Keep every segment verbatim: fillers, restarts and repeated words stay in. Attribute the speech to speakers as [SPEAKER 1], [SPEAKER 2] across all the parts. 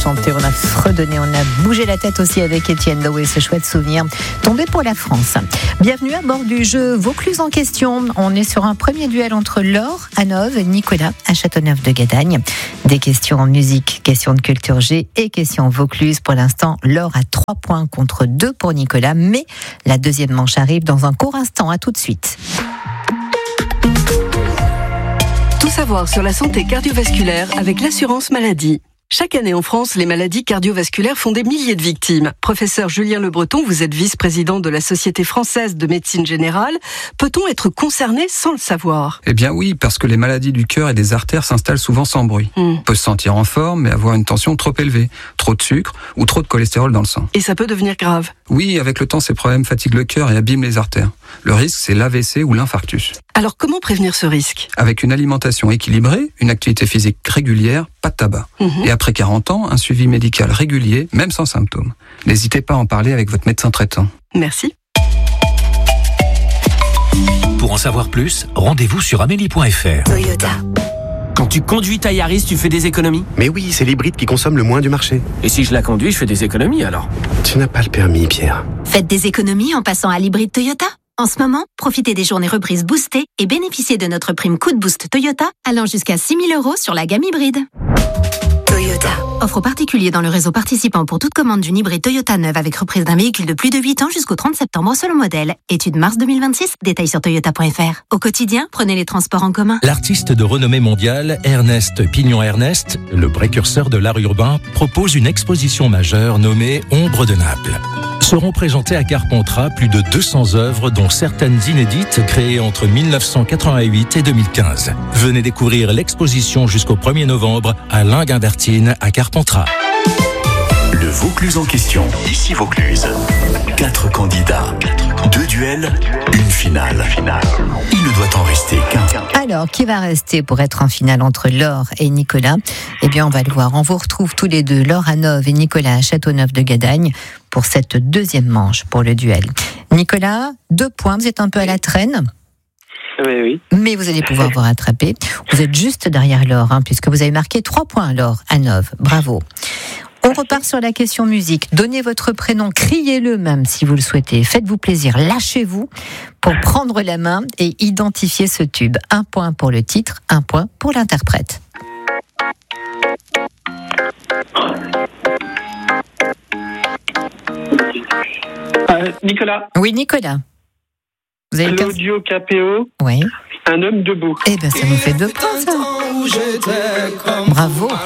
[SPEAKER 1] chanté, on a fredonné, on a bougé la tête aussi avec Étienne Dao, ce chouette souvenir tombé pour la France. Bienvenue à bord du jeu Vaucluse en question. On est sur un premier duel entre Laure Hanovre et Nicolas à Châteauneuf-de-Gadagne. Des questions en musique, questions de culture G et questions Vaucluse. Pour l'instant, Laure a trois points contre deux pour Nicolas, mais la deuxième manche arrive dans un court instant. À tout de suite.
[SPEAKER 2] Tout savoir sur la santé cardiovasculaire avec l'assurance maladie. Chaque année en France, les maladies cardiovasculaires font des milliers de victimes. Professeur Julien Le Breton, vous êtes vice-président de la Société française de médecine générale. Peut-on être concerné sans le savoir ?
[SPEAKER 3] Eh bien oui, parce que les maladies du cœur et des artères s'installent souvent sans bruit. Mm. On peut se sentir en forme, mais avoir une tension trop élevée, trop de sucre ou trop de cholestérol dans le sang.
[SPEAKER 2] Et ça peut devenir grave ?
[SPEAKER 3] Oui, avec le temps, ces problèmes fatiguent le cœur et abîment les artères. Le risque, c'est l'A V C ou l'infarctus.
[SPEAKER 2] Alors comment prévenir ce risque ?
[SPEAKER 3] Avec une alimentation équilibrée, une activité physique régulière, pas de tabac. Mmh. Et après quarante ans, un suivi médical régulier, même sans symptômes. N'hésitez pas à en parler avec votre médecin traitant.
[SPEAKER 2] Merci.
[SPEAKER 4] Pour en savoir plus, rendez-vous sur amélie point f r.
[SPEAKER 5] Toyota.
[SPEAKER 6] Quand tu conduis ta Yaris, tu fais des économies ?
[SPEAKER 7] Mais oui, c'est l'hybride qui consomme le moins du marché.
[SPEAKER 6] Et si je la conduis, je fais des économies alors ?
[SPEAKER 7] Tu n'as pas le permis, Pierre.
[SPEAKER 5] Faites des économies en passant à l'hybride Toyota. En ce moment, profitez des journées reprises boostées et bénéficiez de notre prime Coup de Boost Toyota allant jusqu'à six mille euros sur la gamme hybride. Toyota. Offre aux particuliers dans le réseau participant pour toute commande d'une hybride Toyota neuve avec reprise d'un véhicule de plus de huit ans jusqu'au trente septembre selon modèle. Étude mars deux mille vingt-six, détails sur toyota point f r. Au quotidien, prenez les transports en commun.
[SPEAKER 4] L'artiste de renommée mondiale, Ernest Pignon-Ernest, le précurseur de l'art urbain, propose une exposition majeure nommée Ombre de Naples. Seront présentées à Carpentras plus de deux cents œuvres, dont certaines inédites, créées entre mille neuf cent quatre-vingt-huit et deux mille quinze. Venez découvrir l'exposition jusqu'au premier novembre à Linguimbertine à Carpentras.
[SPEAKER 8] Le Vaucluse en question, ici Vaucluse. Quatre candidats, deux duels, une finale. Il ne doit en rester qu'un.
[SPEAKER 1] Alors, qui va rester pour être en finale entre Laure et Nicolas ? Eh bien, on va le voir. On vous retrouve tous les deux, Laure Hanovre et Nicolas à Châteauneuf-de-Gadagne, pour cette deuxième manche, pour le duel. Nicolas, deux points, vous êtes un peu à la traîne.
[SPEAKER 9] Oui, oui.
[SPEAKER 1] Mais vous allez pouvoir vous rattraper. Vous êtes juste derrière Laure, hein, puisque vous avez marqué trois points, Laure Hanovre. Bravo. On repart sur la question musique. Donnez votre prénom, criez-le même si vous le souhaitez. Faites-vous plaisir, lâchez-vous pour prendre la main et identifier ce tube. Un point pour le titre, un point pour l'interprète.
[SPEAKER 9] Euh, Nicolas.
[SPEAKER 1] Oui, Nicolas. Vous avez
[SPEAKER 9] Claudio Capéo.
[SPEAKER 1] Oui.
[SPEAKER 9] Un homme debout.
[SPEAKER 1] Eh bien, ça vous fait deux points, ça. Bravo.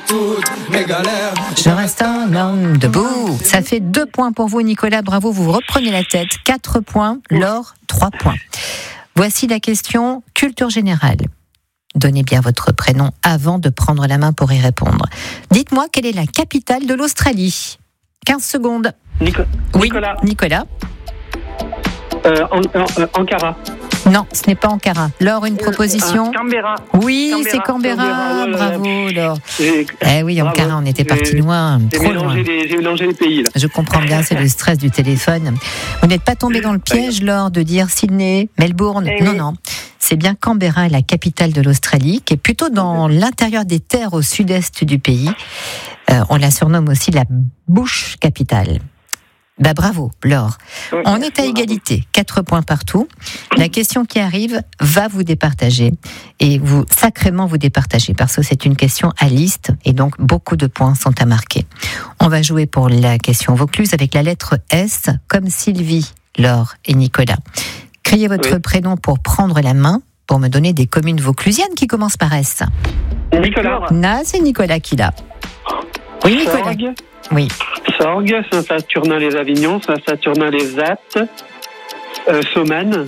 [SPEAKER 1] Je reste un homme debout. Ça fait deux points pour vous, Nicolas. Bravo, vous reprenez la tête. Quatre points. Laure, trois points. Voici la question culture générale. Donnez bien votre prénom avant de prendre la main pour y répondre. Dites-moi, quelle est la capitale de l'Australie ? quinze secondes.
[SPEAKER 9] Nico-
[SPEAKER 1] oui,
[SPEAKER 9] Nicolas.
[SPEAKER 1] Nicolas.
[SPEAKER 9] Euh, en, en, euh, Ankara.
[SPEAKER 1] Non, ce n'est pas Ankara. Laure, une proposition.
[SPEAKER 9] Euh, Canberra.
[SPEAKER 1] Oui,
[SPEAKER 9] Canberra,
[SPEAKER 1] c'est Canberra.
[SPEAKER 9] Canberra, ouais,
[SPEAKER 1] Bravo,
[SPEAKER 9] ouais.
[SPEAKER 1] Laure.
[SPEAKER 9] J'ai...
[SPEAKER 1] Eh oui, Ankara,
[SPEAKER 9] Bravo.
[SPEAKER 1] on était
[SPEAKER 9] J'ai...
[SPEAKER 1] parti loin,
[SPEAKER 9] j'ai
[SPEAKER 1] trop loin.
[SPEAKER 9] Les, j'ai mélangé les pays, là.
[SPEAKER 1] Je comprends bien, c'est le stress du téléphone. Vous n'êtes pas tombé dans le piège, Laure, de dire Sydney, Melbourne.
[SPEAKER 9] Eh
[SPEAKER 1] non,
[SPEAKER 9] oui.
[SPEAKER 1] non. C'est bien Canberra, la capitale de l'Australie, qui est plutôt dans l'intérieur des terres au sud-est du pays. Euh, on la surnomme aussi la Bush Capital. Bah bravo, Laure.
[SPEAKER 9] Ouais,
[SPEAKER 1] on est à égalité, quatre points partout. La question qui arrive va vous départager et vous sacrément vous départager parce que c'est une question à liste et donc beaucoup de points sont à marquer. On va jouer pour la question Vaucluse avec la lettre S comme Sylvie, Laure et Nicolas. Criez votre
[SPEAKER 9] oui.
[SPEAKER 1] prénom pour prendre la main pour me donner des communes vauclusiennes qui commencent par S.
[SPEAKER 9] Nicolas.
[SPEAKER 1] Na, c'est Nicolas qui l'a. Oui, Nicolas.
[SPEAKER 9] Sorgue.
[SPEAKER 1] Oui.
[SPEAKER 9] Sorgue, Saint-Saturnin-les-Avignon, Saint-Saturnin-les-Attes, euh, Saumane,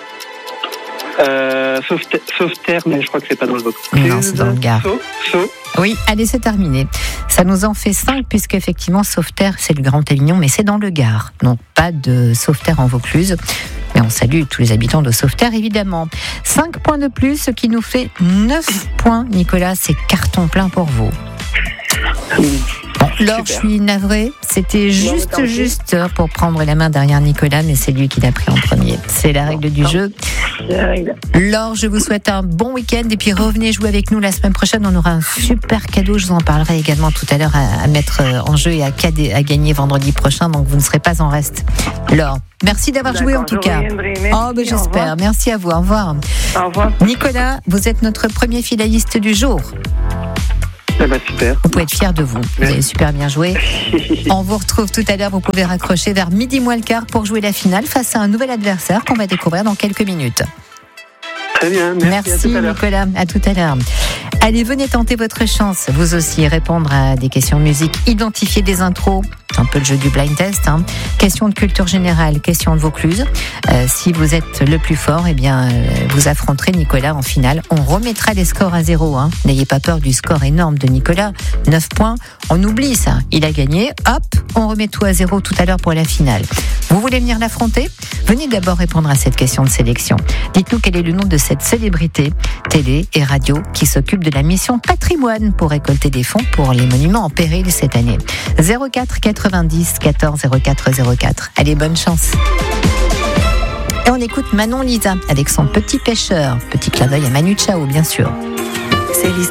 [SPEAKER 9] euh, Sauveterre, Sauveterre, mais je crois que c'est pas dans le Vaucluse.
[SPEAKER 1] Non, c'est dans le Gard.
[SPEAKER 9] Sceaux, Sceaux.
[SPEAKER 1] Oui, allez, c'est terminé. Ça nous en fait cinq, puisqu'effectivement, Sauveterre, c'est le Grand Avignon, mais c'est dans le Gard. Donc, pas de Sauveterre en Vaucluse. Mais on salue tous les habitants de Sauveterre, évidemment. Cinq points de plus, ce qui nous fait neuf points. Nicolas, c'est carton plein pour vous. Bon, Laure, je suis navrée. C'était juste, non, juste pour prendre la main derrière Nicolas, mais c'est lui qui l'a pris en premier. C'est la règle du jeu. Laure, je vous souhaite un bon week-end et puis revenez jouer avec nous la semaine prochaine. On aura un super cadeau. Je vous en parlerai également tout à l'heure à, à mettre en jeu et à, cadet, à gagner vendredi prochain. Donc vous ne serez pas en reste. Laure, merci d'avoir D'accord, joué en tout cas. Merci, oh, ben j'espère. Merci à vous. Au revoir.
[SPEAKER 9] Au revoir.
[SPEAKER 1] Nicolas, vous êtes notre premier finaliste du jour.
[SPEAKER 9] Eh ben, super.
[SPEAKER 1] Vous pouvez être fier de vous. Vous avez super bien joué. On vous retrouve tout à l'heure. Vous pouvez raccrocher vers midi moins le quart pour jouer la finale face à un nouvel adversaire qu'on va découvrir dans quelques minutes.
[SPEAKER 9] Très bien. Merci,
[SPEAKER 1] merci
[SPEAKER 9] à tout à
[SPEAKER 1] Nicolas. À tout à l'heure. Allez, venez tenter votre chance. Vous aussi, répondre à des questions de musique, identifier des intros. C'est un peu le jeu du blind test. Hein. Question de culture générale, question de Vaucluse. Euh, si vous êtes le plus fort, eh bien, euh, vous affronterez Nicolas en finale. On remettra les scores à zéro. Hein. N'ayez pas peur du score énorme de Nicolas. neuf points. On oublie ça. Il a gagné. Hop, on remet tout à zéro tout à l'heure pour la finale. Vous voulez venir l'affronter ? Venez d'abord répondre à cette question de sélection. Dites-nous quel est le nom de cette célébrité, télé et radio, qui s'occupe de la mission Patrimoine pour récolter des fonds pour les monuments en péril cette année. zéro quatre quatre-vingt-dix quatorze zéro quatre zéro quatre. Allez, bonne chance. Et on écoute Manon Lisa avec son petit pêcheur. Petit clin d'œil à Manu Chao, bien sûr.
[SPEAKER 10] C'est l'histoire.